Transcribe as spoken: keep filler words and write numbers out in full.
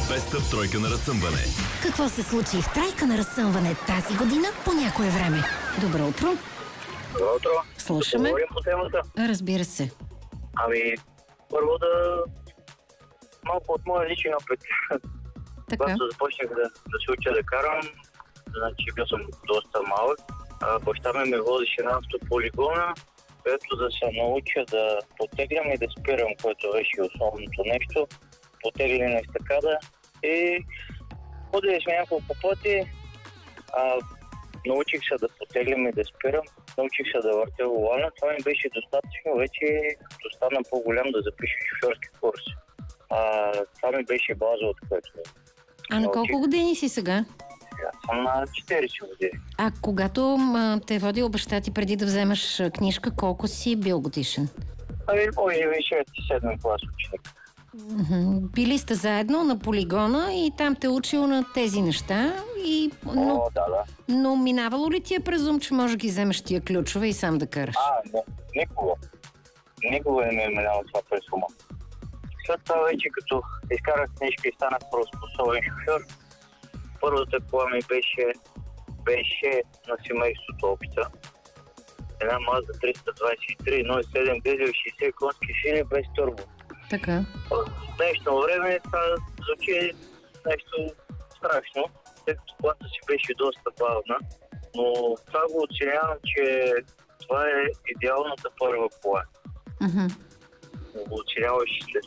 Беста тройка на разсъмване. Какво се случи в тройка на разсъмване тази година по някое време? Добро утро. Добро утро. Слушаме. Да говорим по темата. Разбира се. Ами, първо да... Малко от моя личен опит. Така. Когато започнах да, да се уча да карам, значи бил съм доста малък. А, баща ми ме водеше на автополигона, където да се науча да потеглям и да спирам, което беше основното нещо. Потегляне на estакада и ходили сме няколко пъти. А, научих се да потеглям и да спирам. Научих се да въртя волана. Това ми беше достатъчно вече, като стана по-голям, да запиша шофьорски курс. А, това ми беше база, от което... А на колко години си сега? Сега съм на четирийсет години. А когато м, те е водил баща ти преди да вземаш а, книжка, колко си бил годишен? Ами, може би шести-седми клас ученик. Мгм. Били сте заедно на полигона и там те учил на тези неща. И... Но, О, да, да. но минавало ли ти е през ум, че може да ги вземеш тия ключове и сам да караш? А, не, никога. Никога не ми е минало това през ума. След това вече, като изкарах книжка и станах правоспособен шофьор, първата кола ми беше, беше на семейството опита. Една Mazda триста двадесет и три, едно цяло и седем дизел, шейсет конски сили без турбо. Така. В днешно време това звучи нещо страшно, тъй като колата си беше доста бавна, но това го оценявам, че това е идеалната първа кола. Мгм. Го оценяваш след